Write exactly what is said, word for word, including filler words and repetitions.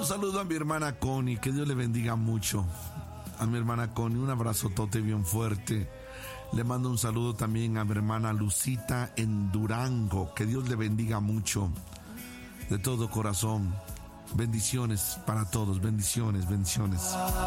saludo a mi hermana Connie, que Dios le bendiga mucho. A mi hermana Connie, un abrazotote bien fuerte. Le mando un saludo también a mi hermana Lucita en Durango, que Dios le bendiga mucho, de todo corazón. Bendiciones para todos, bendiciones, bendiciones.